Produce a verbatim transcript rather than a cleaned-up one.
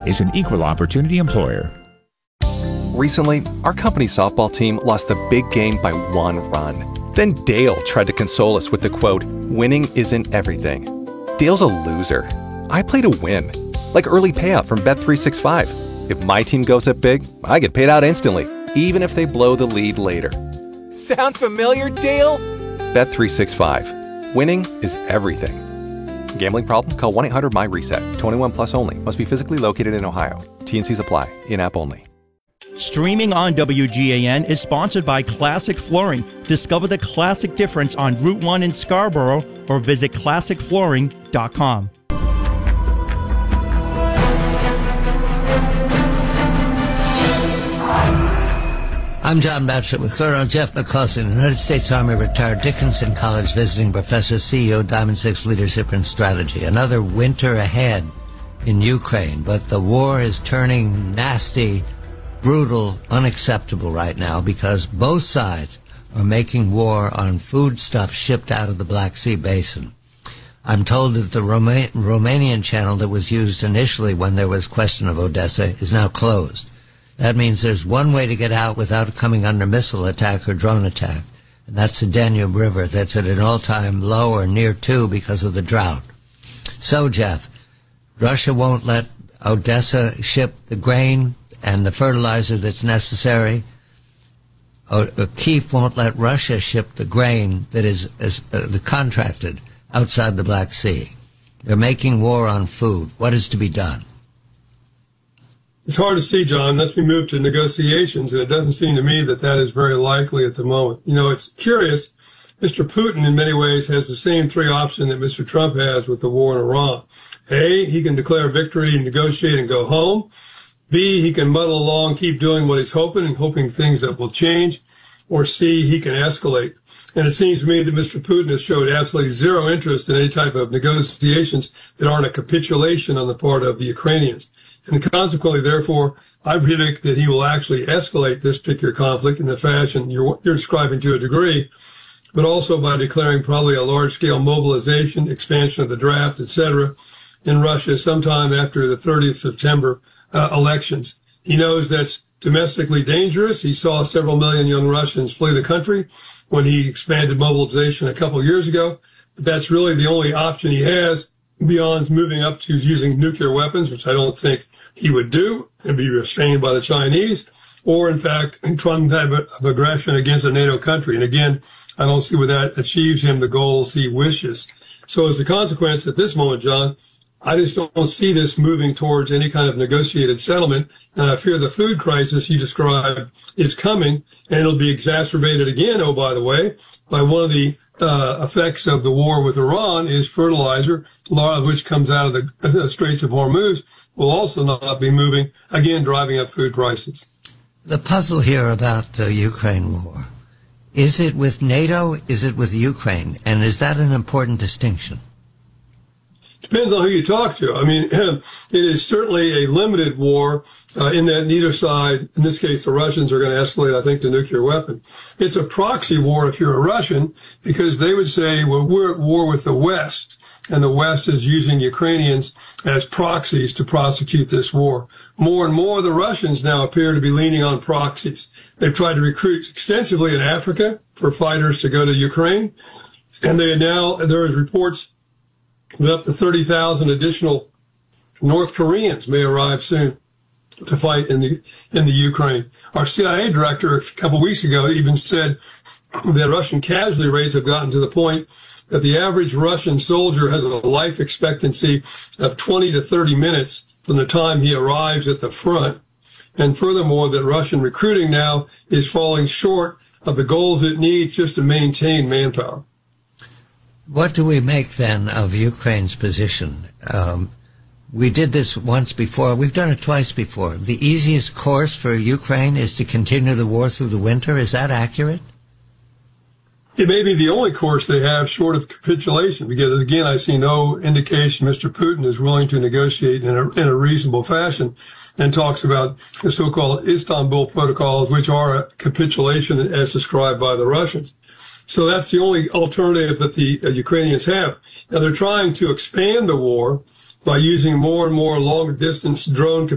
is an equal opportunity employer. Recently, our company's softball team lost the big game by one run. Then Dale tried to console us with the quote, "Winning isn't everything." Dale's a loser. I play to win. Like early payout from Bet three sixty-five. If my team goes up big, I get paid out instantly, even if they blow the lead later. Sound familiar, Dale? Bet three sixty-five. Winning is everything. Gambling problem? Call one eight hundred M Y reset. twenty-one plus only. Must be physically located in Ohio. T and Cs apply. In-app only. Streaming on W G A N is sponsored by Classic Flooring. Discover the classic difference on Route one in Scarborough or visit classic flooring dot com. I'm John Batchelor with Colonel Jeff McCausland, United States Army retired Dickinson College visiting professor, C E O, Diamond Six Leadership and Strategy. Another winter ahead in Ukraine, but the war is turning nasty, brutal, unacceptable right now because both sides are making war on foodstuff shipped out of the Black Sea Basin. I'm told that the Roma- Romanian channel that was used initially when there was question of Odessa is now closed. That means there's one way to get out without coming under missile attack or drone attack, and that's the Danube River that's at an all-time low or near two because of the drought. So, Jeff, Russia won't let Odessa ship the grain and the fertilizer that's necessary. Kyiv won't let Russia ship the grain that is, is uh, contracted outside the Black Sea. They're making war on food. What is to be done? It's hard to see, John, unless we move to negotiations, and it doesn't seem to me that that is very likely at the moment. You know, it's curious. Mister Putin, in many ways, has the same three options that Mister Trump has with the war in Iran. A, he can declare victory, negotiate, and go home. B, he can muddle along, keep doing what he's hoping and hoping things that will change. Or C, he can escalate. And it seems to me that Mister Putin has showed absolutely zero interest in any type of negotiations that aren't a capitulation on the part of the Ukrainians. And consequently, therefore, I predict that he will actually escalate this particular conflict in the fashion you're, you're describing to a degree, but also by declaring probably a large-scale mobilization, expansion of the draft, et cetera, in Russia sometime after the thirtieth of September uh, elections. He knows that's domestically dangerous. He saw several million young Russians flee the country when he expanded mobilization a couple of years ago. But that's really the only option he has beyond moving up to using nuclear weapons, which I don't think he would do and be restrained by the Chinese, or in fact, some type of aggression against a NATO country. And again, I don't see where that achieves him the goals he wishes. So as a consequence, at this moment, John, I just don't see this moving towards any kind of negotiated settlement. And I fear the food crisis you described is coming, and it'll be exacerbated again, oh, by the way, by one of the uh, effects of the war with Iran is fertilizer, a lot of which comes out of the, the Straits of Hormuz, will also not be moving, again, driving up food prices. The puzzle here about the Ukraine war, is it with NATO, is it with Ukraine, and is that an important distinction? Depends on who you talk to. I mean, it is certainly a limited war uh, in that neither side, in this case the Russians, are going to escalate, I think, to nuclear weapon. It's a proxy war if you're a Russian, because they would say, well, we're at war with the West, and the West is using Ukrainians as proxies to prosecute this war. More and more, the Russians now appear to be leaning on proxies. They've tried to recruit extensively in Africa for fighters to go to Ukraine, and they now, there is reports that up to thirty thousand additional North Koreans may arrive soon to fight in the in the Ukraine. Our C I A director a couple of weeks ago even said that Russian casualty rates have gotten to the point that the average Russian soldier has a life expectancy of twenty to thirty minutes from the time he arrives at the front. And furthermore, that Russian recruiting now is falling short of the goals it needs just to maintain manpower. What do we make, then, of Ukraine's position? Um, we did this once before. We've done it twice before. The easiest course for Ukraine is to continue the war through the winter. Is that accurate? It may be the only course they have short of capitulation, because, again, I see no indication Mister Putin is willing to negotiate in a, in a reasonable fashion, and talks about the so-called Istanbul protocols, which are a capitulation as described by the Russians. So that's the only alternative that the uh, Ukrainians have. Now, they're trying to expand the war by using more and more long-distance drone